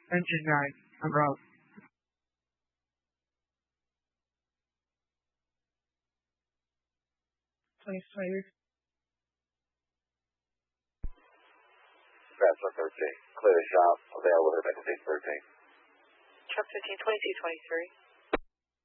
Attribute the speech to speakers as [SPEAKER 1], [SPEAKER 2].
[SPEAKER 1] Engine 9, en route.
[SPEAKER 2] Fast 113. Clear the shop. Available to make 13.
[SPEAKER 3] Truck 15, 2223.